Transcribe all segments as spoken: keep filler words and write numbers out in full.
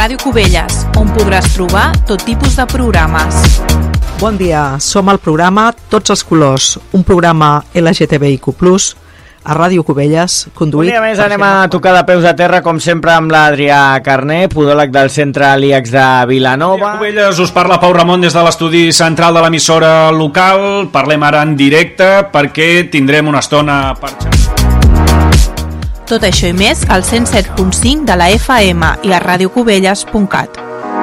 Ràdio Cubelles, on podràs trobar tot tipus de programes. Bon dia, som al programa Tots els colors, un programa L G T B I Q plus, a Ràdio Cubelles, conduït... Un dia més anem a tocar de peus a terra, com sempre, amb l'Adrià Carné, podòleg del Centre l'I A X de Vilanova. A Cubelles us parla Pau Ramon des de l'estudi central de l'emissora local. Parlem ara en directe perquè tindrem una estona per xerrar. Tot això i més al cent set punt cinc de la F M i a radiocubelles punt cat.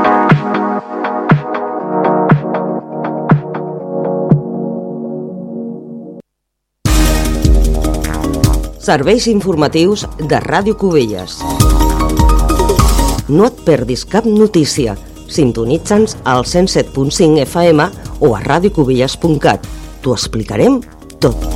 Serveis informatius de Ràdio Cubelles. No et perdis cap notícia. Sintonitza'ns al cent set punt cinc F M o a radiocubelles punt cat. T'ho explicarem tot.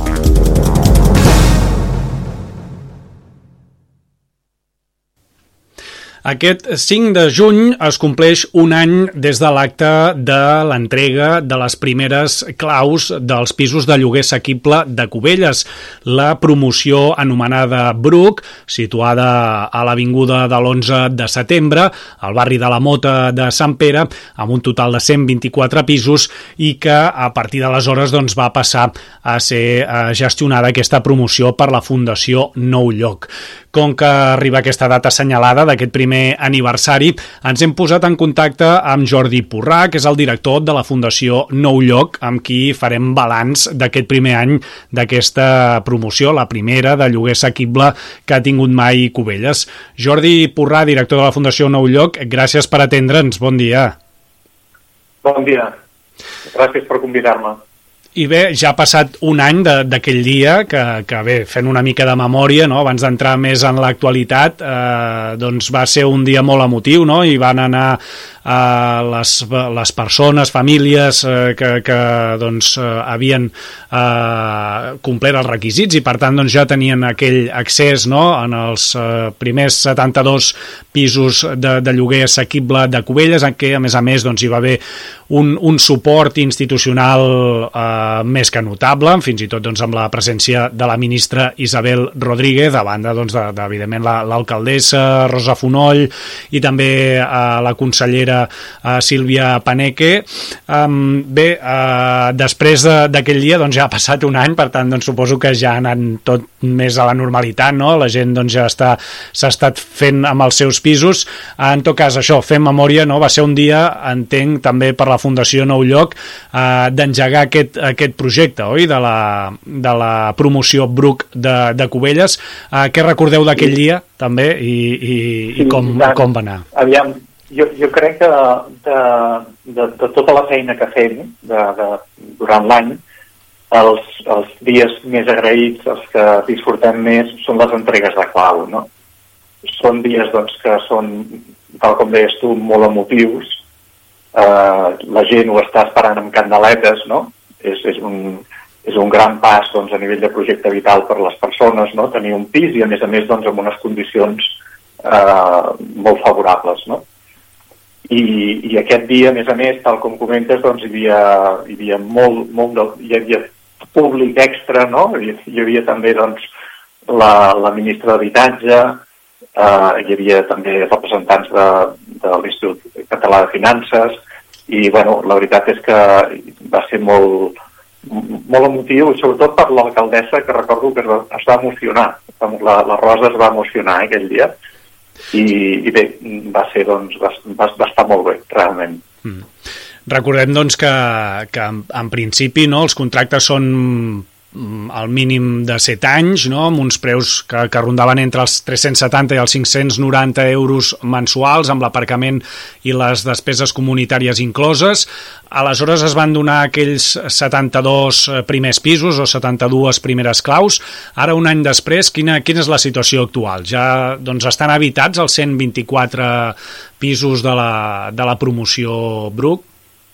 Aquest cinc de juny es compleix un any des de l'acte de l'entrega de les primeres claus dels pisos de lloguer assequible de Cubelles. La promoció anomenada Bruc, situada a l'avinguda de l'onze de setembre, al barri de la Mota de Sant Pere, amb un total de cent vint-i-quatre pisos i que a partir d'aleshores doncs, va passar a ser eh, gestionada aquesta promoció per la Fundació Nou Lloc. Com que arriba aquesta data assenyalada d'aquest primer aniversari, ens hem posat en contacte amb Jordi Porrà, que és el director de la Fundació Nou Lloc, amb qui farem balanç d'aquest primer any d'aquesta promoció, la primera de lloguer assequible que ha tingut mai Cubelles. Jordi Porrà, director de la Fundació Nou Lloc, gràcies per atendre'ns. Bon dia. Bon dia. Gràcies per convidar-me. I bé, ja ha passat un any d'aquell dia, que, que bé, fent una mica de memòria, no? Abans d'entrar més en l'actualitat, eh, doncs va ser un dia molt emotiu, no? I van anar eh, les, les persones, famílies eh, que, que doncs, eh, havien eh, complert els requisits i per tant doncs, ja tenien aquell accés, no? En els eh, primers setanta-dos pisos de, de lloguer assequible de Cubelles, en què a més a més doncs, hi va haver un, un suport institucional eh, més que notable, fins i tot doncs, amb la presència de la ministra Isabel Rodríguez, a banda doncs, de, de, evidentment la, l'alcaldessa Rosa Fonoll i també eh, la consellera eh, Sílvia Paneque. Um, bé, eh, després de, d'aquell dia doncs, ja ha passat un any, per tant doncs, suposo que ja ha anat tot més a la normalitat, no? La gent doncs, ja està, s'ha estat fent amb els seus pisos. En tot cas, això, fent memòria, no? Va ser un dia, entenc, també per la Fundació Nou Lloc, eh, d'engegar aquest aquest projecte, oi? De la, de la promoció Bruc de, de Cubelles. Uh, què recordeu d'aquell dia, també, i, i, sí, i com, com va anar? Aviam, jo, jo crec que de, de, de tota la feina que fem de, de, durant l'any, els, els dies més agraïts, els que disfrutem més, són les entregues de clau, no? Són dies, doncs, que són, tal com deies tu, molt emotius. Uh, la gent ho està esperant amb candeletes, no? És, és, un, és un gran pas doncs, a nivell de projecte vital per a les persones, no? Tenir un pis i a més a més doncs, amb unes condicions eh, molt favorables, no? I, i aquest dia, a més a més, tal com comentes, doncs, hi havia, hi havia molt, molt de, hi havia públic extra, no? Hi, hi havia també doncs, la, la ministra d'Habitatge, eh, hi havia també representants de, de l'Institut Català de Finances. I, bueno, la veritat és que va ser molt, molt emotiu, i sobretot per l'alcaldessa, que recordo que es va, es va emocionar. La, la Rosa es va emocionar eh, aquell dia. I, i bé, va ser, doncs, va, va, va estar molt bé, realment. Mm. Recordem, doncs, que, que en, en principi, no, els contractes són al mínim de set anys, no? Amb uns preus que, que rondaven entre els tres-cents setanta i els cinc-cents noranta euros mensuals, amb l'aparcament i les despeses comunitàries incloses. Aleshores es van donar aquells setanta-dos primers pisos o setanta-dues primeres claus. Ara, un any després, quina, quina és la situació actual? Ja doncs, estan habitats els cent vint-i-quatre pisos de la, de la promoció Bruc?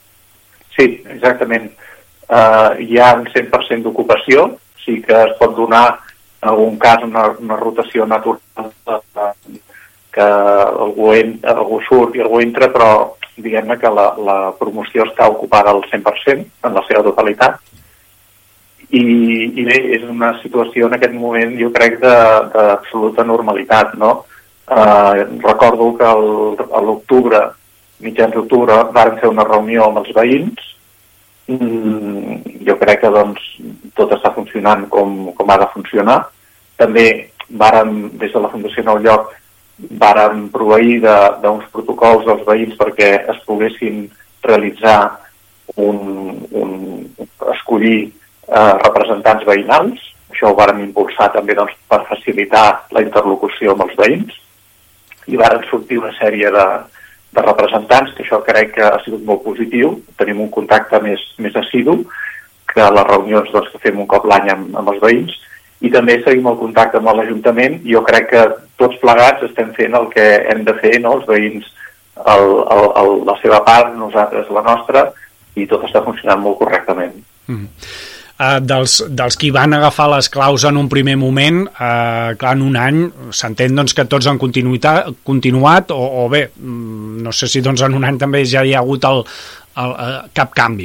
Sí, exactament. Uh, hi ha un cent per cent d'ocupació, sí que es pot donar en algun cas una, una rotació natural uh, que algú, en, algú surt i algú entra, però diguem-ne que la, la promoció està ocupada al cent per cent en la seva totalitat. I, i bé, és una situació en aquest moment, jo crec, d'absoluta normalitat, no? Eh, recordo que el, a l'octubre, mitjans d'octubre, vam fer una reunió amb els veïns. Mm, jo crec que doncs, tot està funcionant com, com ha de funcionar. També vàrem, des de la Fundació Nou Lloc, vàrem proveir d'uns protocols als veïns perquè es poguessin realitzar un, un escollir eh, representants veïnals. Això ho vàrem impulsar també doncs, per facilitar la interlocució amb els veïns. I varen sortir una sèrie de, de representants, que això crec que ha sigut molt positiu. Tenim un contacte més, més assidu que les reunions doncs, que fem un cop l'any amb, amb els veïns, i també seguim el contacte amb l'Ajuntament. Jo crec que tots plegats estem fent el que hem de fer, no? Els veïns el, el, el, la seva part, nosaltres la nostra, i tot està funcionant molt correctament. Mm. Uh, dels, dels qui van agafar les claus en un primer moment, uh, clar, en un any s'entén doncs, que tots han continuat, continuat o, o bé, no sé si doncs, en un any també ja hi ha hagut el, el, el, cap canvi.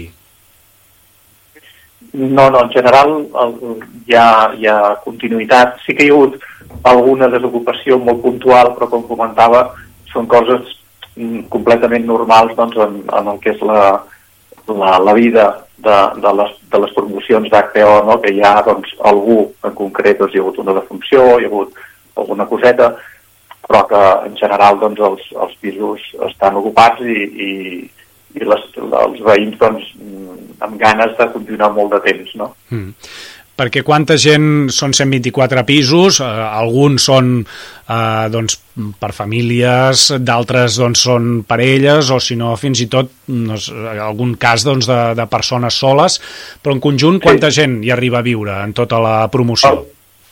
No, no, en general el, hi, ha, hi ha continuïtat. Sí que hi ha hagut alguna desocupació molt puntual, però com comentava, són coses completament normals doncs, en, en el que és la, la, la vida de, de, les, de les promocions d'H P O, no? Que hi ha doncs, algú en concret, doncs, hi ha hagut una defunció, hi ha hagut alguna coseta, però que en general doncs, els, els pisos estan ocupats i, i, i les, els veïns doncs, amb ganes de continuar molt de temps. No? Mm. Perquè quanta gent són cent vint-i-quatre pisos, eh, alguns són eh, doncs, per famílies, d'altres doncs, són parelles, o si no, fins i tot no, algun cas doncs, de, de persones soles, però en conjunt quanta sí. gent hi arriba a viure en tota la promoció?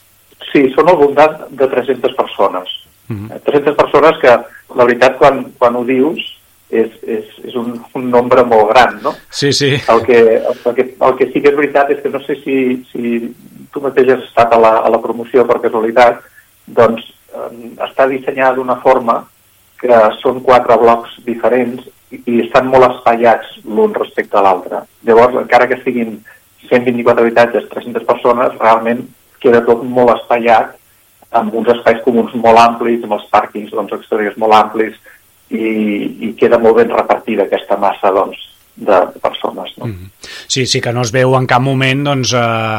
Sí, són al voltant de tres-centes persones. Mm-hmm. tres-centes persones que, la veritat, quan, quan ho dius, és, és, és un, un nombre molt gran, no? Sí, sí. El que, el, que, el que sí que és veritat és que no sé si, si tu mateix has estat a la, a la promoció per casualitat, doncs eh, està dissenyada d'una forma que són quatre blocs diferents i, i estan molt espaiats l'un respecte a l'altre. Llavors, encara que siguin cent vint-i-quatre habitatges, tres-centes persones, realment queda tot molt espaiat, amb uns espais comuns molt amplis, amb els pàrquings doncs, exteriors molt amplis, i, i queda molt ben repartida aquesta massa doncs, de persones. No? Mm. Sí, sí que no es veu en cap moment doncs,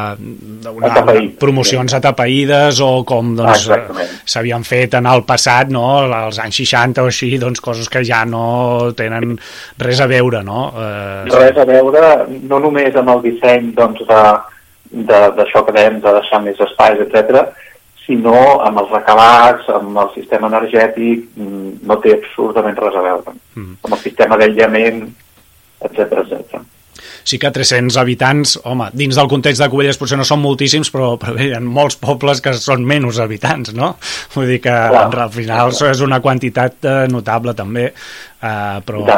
eh, una, atapeït, promocions sí. atapeïdes o com doncs, s'havien fet en el passat, no? als anys seixanta o així, doncs, coses que ja no tenen res a veure. No? Eh, res a veure, no només amb el disseny doncs, de, d'això que dèiem, de deixar més espais, etcètera, sinó amb els acabats, amb el sistema energètic, no té absolutament res a veure. Mm. Amb el sistema d'aïllament, etcètera, etcètera. Sí que tres-cents habitants, home, dins del context de Cubelles potser no són moltíssims, però, però bé, hi ha molts pobles que són menys habitants, no? Vull dir que clar, al final clar. És una quantitat eh, notable també, eh, però...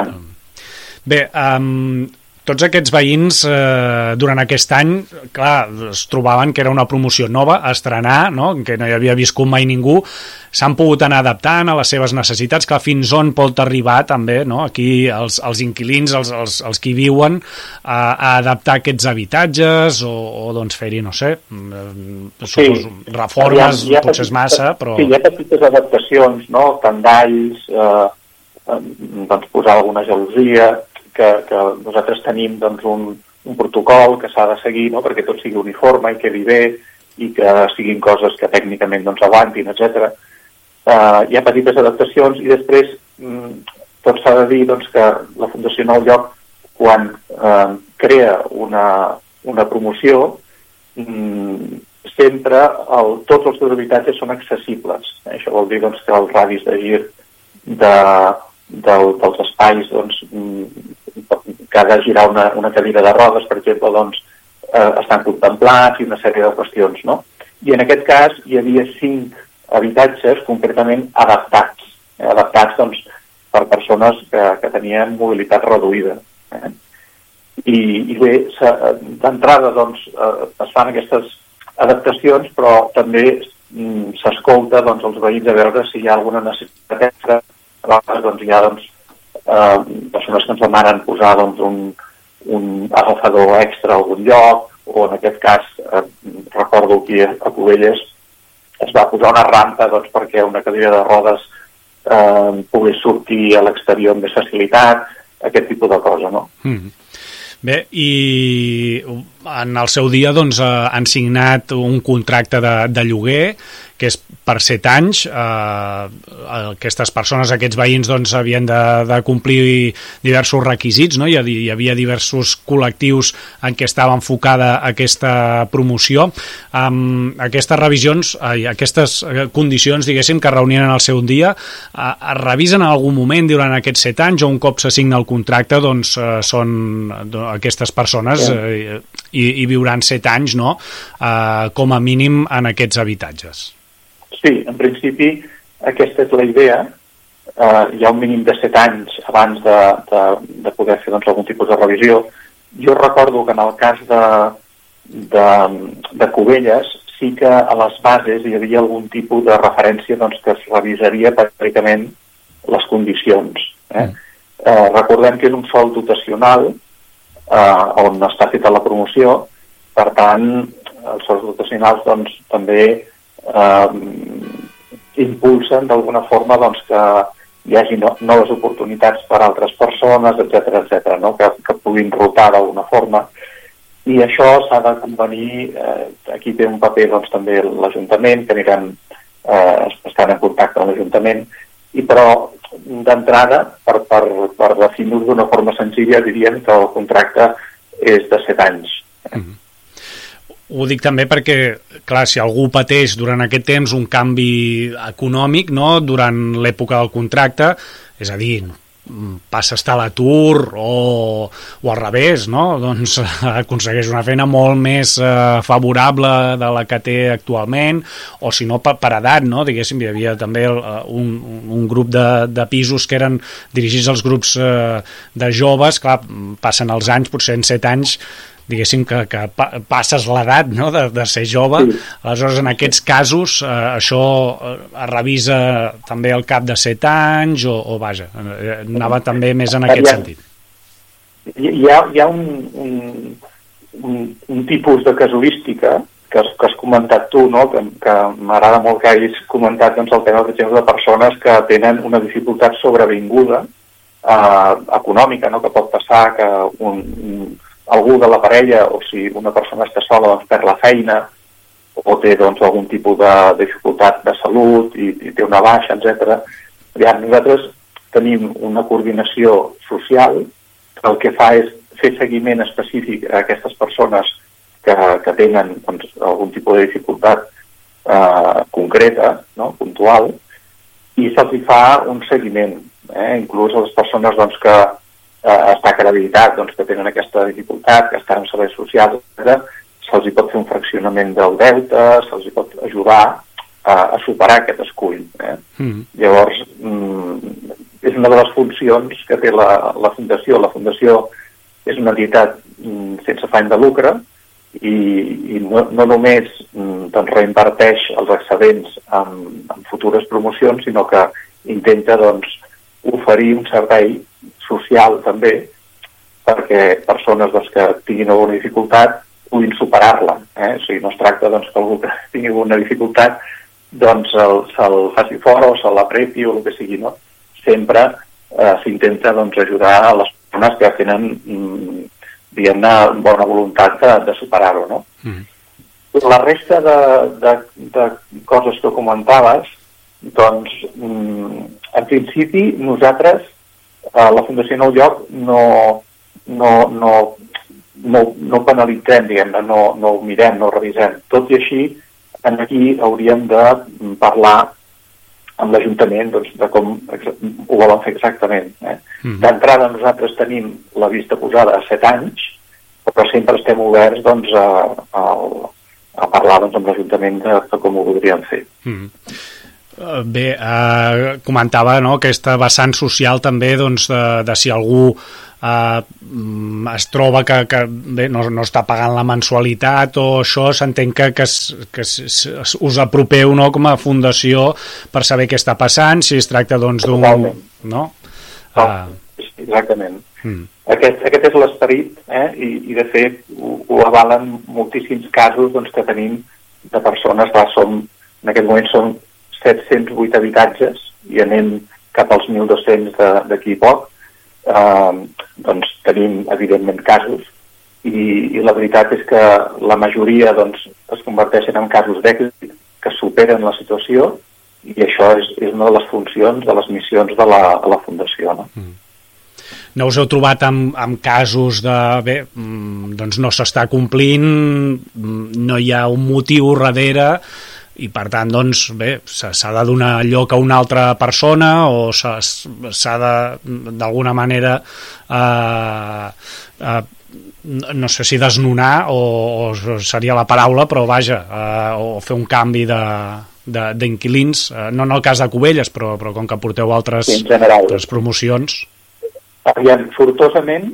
Bé, um, tots aquests veïns, eh, durant aquest any, clar, es trobaven que era una promoció nova, a estrenar, no? Que no hi havia viscut mai ningú, s'han pogut anar adaptant a les seves necessitats, que fins on pot arribar també, no? Aquí els, els inquilins, els, els, els que viuen, a, a adaptar aquests habitatges o, o doncs fer-hi, no sé, sí. reformes, hi ha, hi ha potser petites, és massa, però... Sí, hi ha petites adaptacions, no? Tendalls, eh, doncs posar alguna gelosia... Que, que nosaltres tenim doncs, un, un protocol que s'ha de seguir, no? Perquè tot sigui uniforme i quedi bé i que siguin coses que tècnicament doncs, aguantin, etcètera. Uh, hi ha petites adaptacions i després mm, tot s'ha de dir doncs, que la Fundació Nou Lloc, quan uh, crea una, una promoció, mm, sempre el, tots els seus habitatges són accessibles. Eh? Això vol dir doncs, que el radis de gir de, del, dels espais doncs, que ha de girar una, una cadira de rodes, per exemple, doncs, eh, estan contemplats i una sèrie de qüestions, no? I en aquest cas hi havia cinc habitatges concretament adaptats, eh, adaptats doncs, per persones que, que tenien mobilitat reduïda. Eh? I, i bé, d'entrada doncs, eh, es fan aquestes adaptacions, però també mm, s'escolta doncs, els veïns a veure si hi ha alguna necessitat extra. A vegades doncs, hi ha doncs, eh, persones que ens demanen posar doncs, un, un agafador extra a algun lloc, o en aquest cas, eh, recordo aquí a Cubelles, es va posar una rampa doncs, perquè una cadira de rodes eh, pogués sortir a l'exterior amb més facilitat, aquest tipus de cosa, no? Mm. Bé, i en el seu dia doncs, eh, han signat un contracte de, de lloguer que és per set anys. Eh, aquestes persones, aquests veïns, doncs, havien de, de complir diversos requisits, no? Hi, hi havia diversos col·lectius en què estava enfocada aquesta promoció. Um, aquestes revisions, eh, aquestes condicions, diguéssim, que reunien en el seu dia, eh, es revisen en algun moment durant aquests set anys o un cop s'assigna el contracte, doncs, eh, són doncs, aquestes persones eh, i, i viuran set anys, no? Eh, com a mínim en aquests habitatges. Sí, en principi aquesta és la idea. Uh, hi ha un mínim de set anys abans de, de, de poder fer doncs, algun tipus de revisió. Jo recordo que en el cas de, de, de Cubelles sí que a les bases hi havia algun tipus de referència doncs, que es revisaria pràcticament les condicions. Eh? Mm. Uh, recordem que és un sòl dotacional uh, on està feta la promoció, per tant els sòls dotacionals doncs, també Uh, impulsen d'alguna forma doncs, que hi hagi no, noves oportunitats per a altres persones, etcètera, etcètera, no? que, que puguin rotar d'alguna forma. I això s'ha de convenir, eh, aquí té un paper doncs, també l'Ajuntament, que aniran, eh, estan en contacte amb l'Ajuntament, i però d'entrada, per, per, per definir-ho d'una forma senzilla, diríem que el contracte és de set anys. Mm-hmm. Ho dic també perquè, clar, si algú pateix durant aquest temps un canvi econòmic, no?, durant l'època del contracte, és a dir, passa a estar a l'atur o, o al revés, no?, doncs aconsegueix una feina molt més eh, favorable de la que té actualment, o si no per, per edat, no?, diguéssim, hi havia també un, un grup de, de pisos que eren dirigits als grups eh, de joves, clar, passen els anys, potser en set anys diguéssim que, que passes l'edat, no?, de, de ser jove. Sí. Aleshores, en aquests casos, eh, això es revisa també al cap de set anys o, o vaja, anava també més en aquest ha, sentit. Hi ha, hi ha un, un, un, un tipus de casuística que has, que has comentat tu, no?, que, que m'agrada molt que hagis comentat doncs, el tema, per exemple, de persones que tenen una dificultat sobrevinguda eh, econòmica, no?, que pot passar que un, un algú de la parella, o si una persona està sola doncs perd la feina o té doncs algun tipus de dificultat de salut i, i té una baixa, etcètera. Nosaltres tenim una coordinació social que el que fa és fer seguiment específic a aquestes persones que, que tenen doncs, algun tipus de dificultat eh, concreta, no?, puntual, i se'ls fa un seguiment, eh? Inclús a les persones doncs, que està acreditat doncs, que tenen aquesta dificultat, que estan en serveis socials, etcètera, se'ls hi pot fer un fraccionament del deute, se'ls hi pot ajudar a, a superar aquest escull. Eh? Mm. Llavors, mm, és una de les funcions que té la, la Fundació. La Fundació és una entitat mm, sense afany de lucre i, i no, no només mm, doncs, reinverteix els excedents en, en futures promocions, sinó que intenta doncs, oferir un servei social també perquè persones doncs, que tinguin alguna dificultat puguin superar-la. Eh? O sigui, no es tracta doncs, que algú que tingui alguna dificultat doncs se'l se faci fora o se l'apreti o el que sigui. No? Sempre eh, s'intenta doncs, ajudar a les persones que tenen mm, diguem-ne bona voluntat de, de superar-ho. No? Mm. La resta de, de, de coses que comentaves, doncs, mm, en principi nosaltres a la Fundació Nou Lloc no, no, no, no, no penalitzem, diguem-ne, no, no ho mirem, no ho revisem. Tot i així, aquí hauríem de parlar amb l'Ajuntament doncs, de com ho volen fer exactament. Eh? Mm-hmm. D'entrada nosaltres tenim la vista posada a set anys, però sempre estem oberts doncs, a, a, a parlar doncs, amb l'Ajuntament de, de com ho voldríem fer. Mm-hmm. Bé, eh, comentava no, aquesta vessant social també doncs, de, de si algú eh, es troba que, que bé, no, no està pagant la mensualitat o això, s'entén que, que, es, que es, es, us apropeu no, com a fundació per saber què està passant, si es tracta doncs d'un... No? no uh... Exactament. Mm. Aquest, aquest és l'esperit eh? I, i de fet ho, ho avalen moltíssims casos doncs, que tenim de persones que som en aquest moment són set-cents vuit habitatges i anem cap als mil dos-cents d'aquí poc, eh, doncs tenim evidentment casos i, i la veritat és que la majoria doncs, es converteixen en casos d'èxit que superen la situació i això és, és una de les funcions, de les missions de la, de la Fundació. No? Mm. No us heu trobat amb, amb casos de, bé, doncs no s'està complint, no hi ha un motiu darrere i per tant, doncs, bé, s'ha de donar lloc a una altra persona o s'ha de, d'alguna manera, eh, eh, no sé si desnonar o, o seria la paraula, però vaja, eh, o fer un canvi de d'inquilins, eh, no en el cas de Cubelles, però, però com que porteu altres, sí, altres promocions. Aviam, sortosament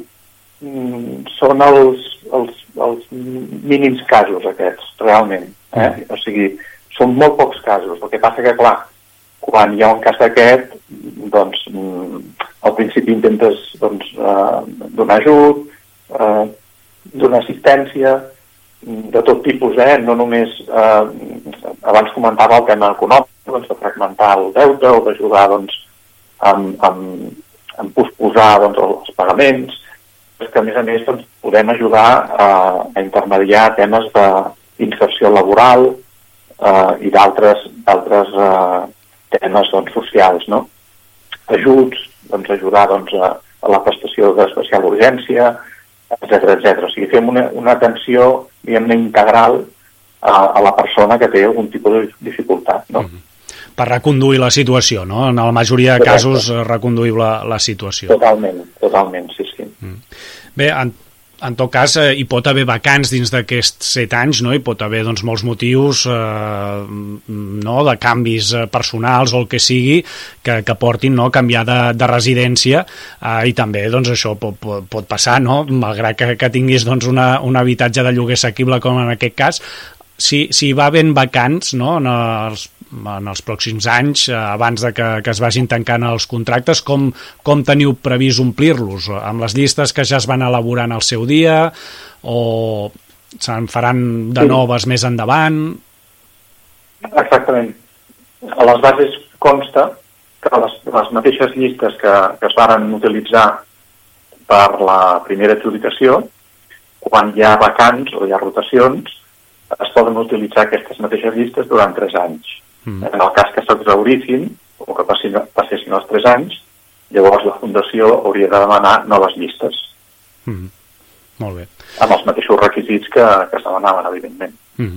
mm, són els, els, els mínims casos aquests, realment. Eh? Mm. O sigui, són molt pocs casos. El que passa que, clar, quan hi ha un cas d'aquest, doncs, mm, al principi intentes doncs, eh, donar ajut, eh, donar assistència, de tot tipus, eh? No només, eh, abans comentava el tema econòmic, doncs, de fragmentar el deute o d'ajudar doncs, amb, amb, amb posposar doncs, els pagaments, és que a més a més doncs, podem ajudar a, a intermediar temes d'inserció laboral eh, i d'altres d'altres eh, temes doncs, socials, no? Ajuts, doncs, ajudar doncs, a, a la prestació d'especial urgència, etcètera, etcètera. O sigui, fem una, una atenció, diguem-ne, integral a, a la persona que té algun tipus de dificultat, no? Mm-hmm. Per reconduir la situació, no? En la majoria de casos reconduïu la, la situació. Totalment, totalment, sí, sí. Mm. Bé, en, en tot cas, eh, hi pot haver vacants dins d'aquests set anys, no? Hi pot haver doncs, molts motius eh, no? de canvis personals o el que sigui que, que portin no? a canviar de, de residència eh, i també doncs, això pot, pot, pot passar, no? Malgrat que, que tinguis doncs, una, un habitatge de lloguer assequible com en aquest cas, si, si va ben vacants no? en, els, en els pròxims anys, eh, abans de que, que es vagin tancant els contractes, com, com teniu previst omplir-los? Amb les llistes que ja es van elaborar al seu dia o se'n faran de noves més endavant? Exactament. A les bases consta que les, les mateixes llistes que, que es van utilitzar per la primera adjudicació, quan hi ha vacants o hi ha rotacions, es poden utilitzar aquestes mateixes llistes durant tres anys. Mm. En el cas que s'exhaurissin o que passin, passessin els tres anys, llavors la Fundació hauria de demanar noves llistes. Mm. Molt bé. Amb els mateixos requisits que, que es demanaven, evidentment. Mm.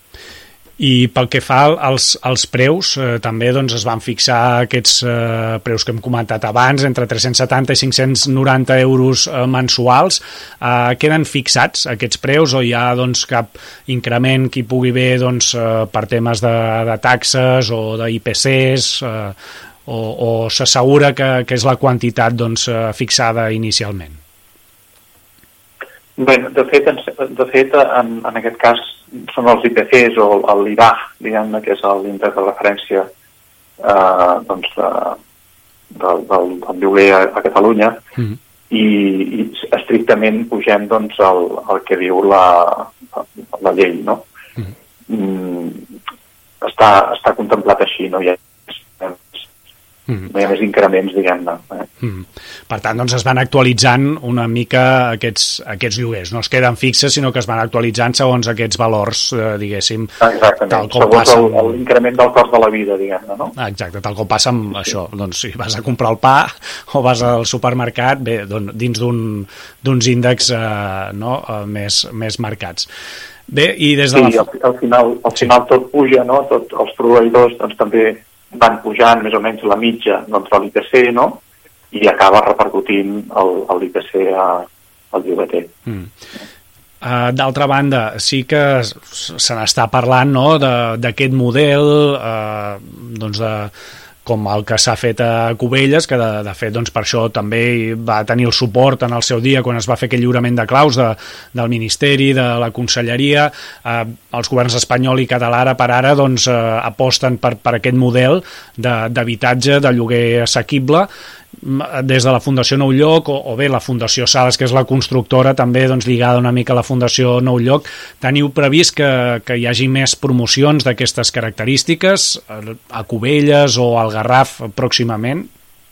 I pel que fa als, als preus, eh, també doncs, es van fixar aquests eh, preus que hem comentat abans, entre tres-cents setanta i cinc-cents noranta euros eh, mensuals. Eh, queden fixats aquests preus o hi ha doncs, cap increment que hi pugui haver doncs, eh, per temes de, de taxes o d'I P Cs eh, o, o s'assegura que, que és la quantitat doncs, eh, fixada inicialment? Bé, de fet, de fet en, en aquest cas són els I P Cs o l'I B A G, diguem-ne, que és l'índex de referència eh, doncs, de, del, del, del lloguer a, a Catalunya, mm-hmm. i, i estrictament pugem doncs, el, el que diu la, la llei, no? Mm-hmm. Mm, està, està contemplat així, no hi ha Mm. no hi ha més increments, diguem-ne. Eh? Mm. Per tant, doncs es van actualitzant una mica aquests, aquests lloguers. No es queden fixes, sinó que es van actualitzant segons aquests valors, eh, diguéssim. Exactament, tal com segons passa amb... l'increment del cost de la vida, diguem-ne, no? Exacte, tal com passa amb sí. això. Doncs si vas a comprar el pa o vas al supermercat, bé, doncs, dins d'uns índexs eh, no, eh, més, més marcats. Bé, i des de sí, la... al, al final, al sí. final tot puja, no? Tot, els proveïdors doncs, també van pujant més o menys la mitja doncs, de l'I P C, no? I acaba repercutint l'I P C al llogater. Mm. Uh, d'altra banda, sí que se n'està parlant no? d'aquest model uh, doncs de com el que s'ha fet a Cubelles, que de, de fet doncs, per això també va tenir el suport en el seu dia quan es va fer aquell lliurament de claus de, del Ministeri, de la Conselleria. Eh, els governs espanyol i català ara per ara doncs, eh, aposten per, per aquest model d'habitatge, de, de lloguer assequible des de la Fundació Nou Lloc o, o bé la Fundació Sales, que és la constructora també doncs, lligada una mica a la Fundació Nou Lloc, teniu previst que, que hi hagi més promocions d'aquestes característiques a Cubelles o al Garraf pròximament?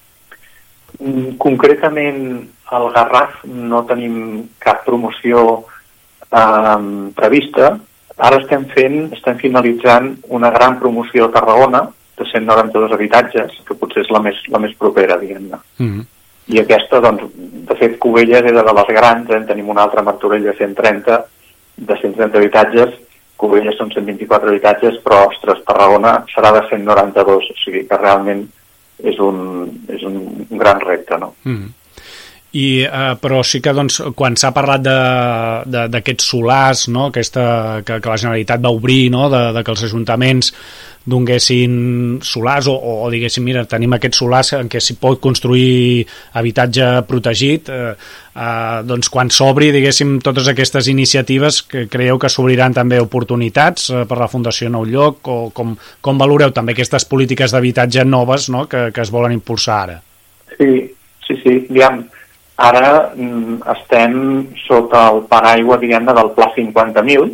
Concretament al Garraf no tenim cap promoció eh, prevista. Ara estem fent, estem finalitzant una gran promoció a Tarragona de cent noranta-dos habitatges, que potser és la més, la més propera, diguem-ne. Mm-hmm. I aquesta, doncs, de fet, Cubelles era de les grans, eh? Tenim una altra Martorell de cent trenta, de cent trenta habitatges, Cubelles són cent vint-i-quatre habitatges, però, ostres, Tarragona serà de cent noranta-dos, o sigui que realment és un, és un gran repte, no? Mm-hmm. I, eh, però sí que doncs, quan s'ha parlat d'aquests solars, no? Aquesta, que, que la Generalitat va obrir, no? de, de que els ajuntaments donguessin solars o, o diguéssim, mira, tenim aquests solars en què s'hi pot construir habitatge protegit, eh, eh, doncs quan s'obri, diguéssim, totes aquestes iniciatives, que creieu que s'obriran també oportunitats eh, per la Fundació Nou Lloc, o com, com valoreu també aquestes polítiques d'habitatge noves, no? que, que es volen impulsar ara? Sí, sí, sí, diguem, ara mm, estem sota el paraigua, diguem-ne, del Pla cinquanta mil,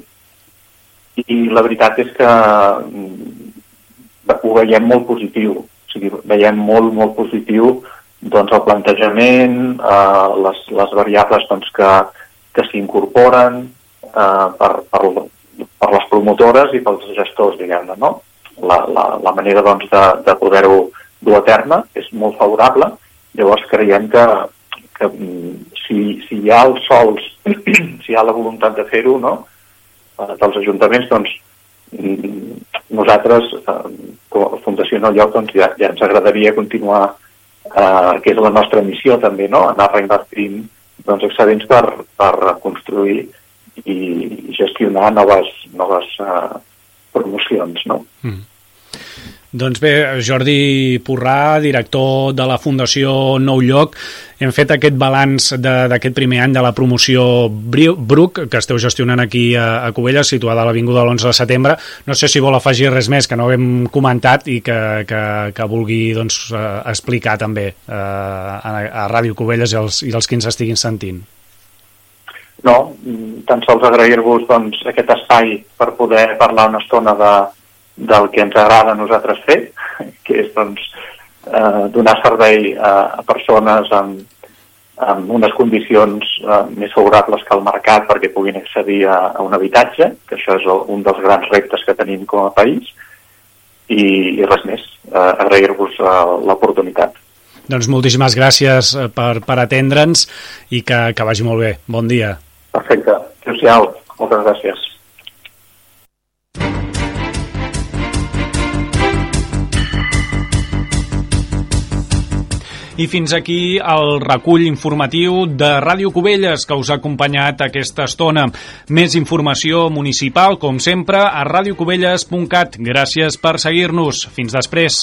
i la veritat és que mm, ho veiem molt positiu, o sigui, veiem molt, molt positiu doncs, el plantejament, eh, les, les variables doncs, que, que s'incorporen eh, per, per, per les promotores i pels gestors, diguem-ne, no? La, la, la manera doncs, de, de poder-ho dur a terme és molt favorable. Llavors creiem que que si, si hi ha els sols, si hi ha la voluntat de fer-ho, no? dels ajuntaments, doncs nosaltres, com a Fundació Nou Lloc, doncs, ja, ja ens agradaria continuar, eh, que és la nostra missió també, no? Anar reinvertint doncs, excedents per, per construir i gestionar noves, noves eh, promocions, no? Mm. Doncs bé, Jordi Porrà, director de la Fundació Nou Lloc, hem fet aquest balanç d'aquest primer any de la promoció Bruc, que esteu gestionant aquí a, a Cubelles, situada a l'Avinguda de l'onze de setembre. No sé si vol afegir res més que no hem comentat i que, que, que vulgui doncs, explicar també eh, a, a Ràdio Cubelles i els, i els que ens estiguin sentint. No, tan sols agrair-vos doncs, aquest espai per poder parlar una estona de del que ens agrada a nosaltres fer, que és doncs, eh, donar servei a, a persones amb, amb unes condicions eh, més favorables que el mercat perquè puguin accedir a, a un habitatge, que això és un dels grans reptes que tenim com a país, i, i res més, eh, agrair-vos eh, l'oportunitat. Doncs moltíssimes gràcies per, per atendre'ns i que, que vagi molt bé. Bon dia. Perfecte. Social. Moltes gràcies. I fins aquí el recull informatiu de Ràdio Cubelles que us ha acompanyat aquesta estona. Més informació municipal, com sempre, a ràdio cubelles punt cat. Gràcies per seguir-nos. Fins després.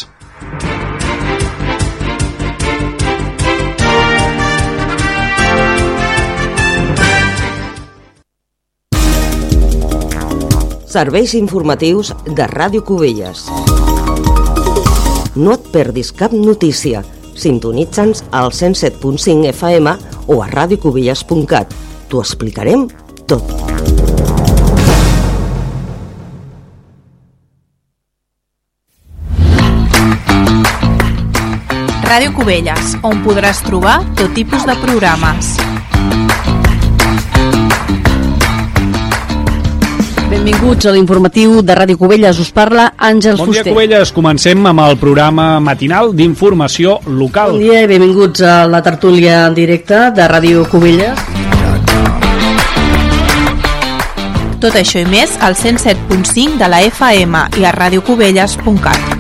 Serveis informatius de Ràdio Cubelles. No et perdis cap notícia. Sintonitza'ns al cent set punt cinc F M o a ràdio cubelles punt cat. T'ho explicarem tot. Ràdio Cubelles, on podràs trobar tot tipus de programes. Benvinguts a l'informatiu de Ràdio Cubelles. Us parla Àngels Fuster. Bon dia, Cubelles. Comencem amb el programa matinal d'informació local. Bon dia i benvinguts a la tertúlia en directe de Ràdio Cubelles. Tot això i més al cent set punt cinc de la F M i a ràdio cubelles punt cat.